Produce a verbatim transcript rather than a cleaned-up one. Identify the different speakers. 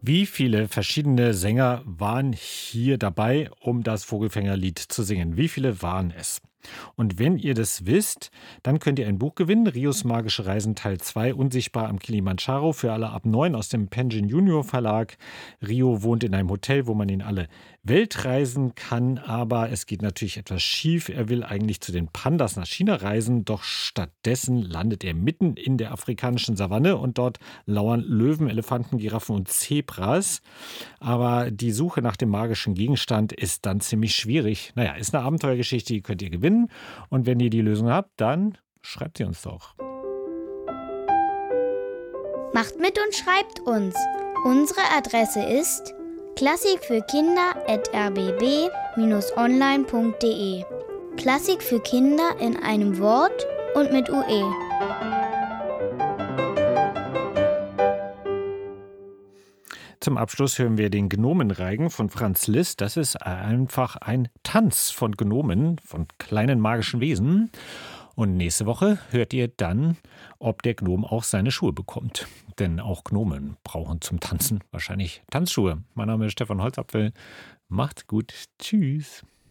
Speaker 1: Wie viele verschiedene Sänger waren hier dabei, um das Vogelfängerlied zu singen? Wie viele waren es? Und wenn ihr das wisst, dann könnt ihr ein Buch gewinnen. Rios magische Reisen Teil zwei, Unsichtbar am Kilimanjaro, für alle ab neun aus dem Penguin Junior Verlag. Rio wohnt in einem Hotel, wo man in alle Welt reisen kann, aber es geht natürlich etwas schief. Er will eigentlich zu den Pandas nach China reisen, doch stattdessen landet er mitten in der afrikanischen Savanne und dort lauern Löwen, Elefanten, Giraffen und Zebras. Aber die Suche nach dem magischen Gegenstand ist dann ziemlich schwierig. Naja, ist eine Abenteuergeschichte, die könnt ihr gewinnen. Und wenn ihr die Lösung habt, dann schreibt sie uns doch.
Speaker 2: Macht mit und schreibt uns. Unsere Adresse ist klassik für kinder at r b b bindestrich online punkt d e. Klassik für Kinder in einem Wort und mit U E.
Speaker 1: Zum Abschluss hören wir den Gnomenreigen von Franz Liszt. Das ist einfach ein Tanz von Gnomen, von kleinen magischen Wesen. Und nächste Woche hört ihr dann, ob der Gnom auch seine Schuhe bekommt. Denn auch Gnomen brauchen zum Tanzen wahrscheinlich Tanzschuhe. Mein Name ist Stefan Holzapfel. Macht's gut. Tschüss.